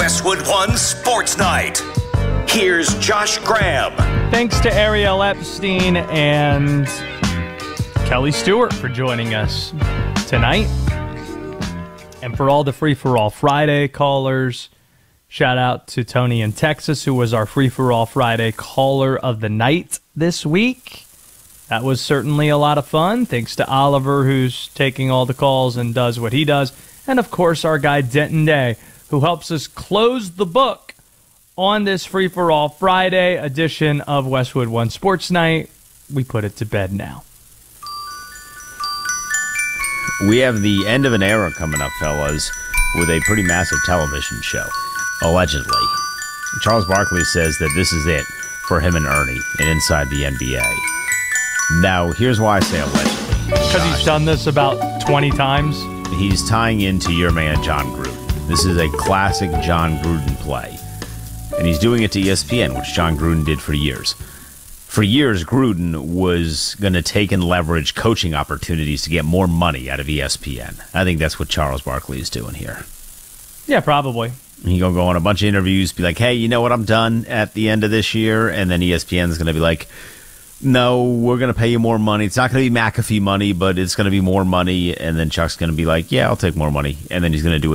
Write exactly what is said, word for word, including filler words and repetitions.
Westwood One Sports Night. Here's Josh Graham. Thanks to Ariel Epstein and Kelly Stewart for joining us tonight. And for all the Free For All Friday callers, shout out to Tony in Texas, who was our Free For All Friday caller of the night this week. That was certainly a lot of fun. Thanks to Oliver, who's taking all the calls and does what he does. And, of course, our guy Denton Day, who helps us close the book on this Free For All Friday edition of Westwood One Sports Night. We put it to bed now. We have the end of an era coming up, fellas, with a pretty massive television show, allegedly. Charles Barkley says that this is it for him and Ernie and Inside the N B A. Now, here's why I say allegedly. Because he's done this about twenty times? He's tying into your man, John Gruden. This is a classic John Gruden play. And he's doing it to E S P N, which John Gruden did for years. For years, Gruden was going to take and leverage coaching opportunities to get more money out of E S P N. I think that's what Charles Barkley is doing here. Yeah, probably. He's going to go on a bunch of interviews, be like, hey, you know what, I'm done at the end of this year. And then E S P N is going to be like, no, we're going to pay you more money. It's not going to be McAfee money, but it's going to be more money. And then Chuck's going to be like, yeah, I'll take more money. And then he's going to do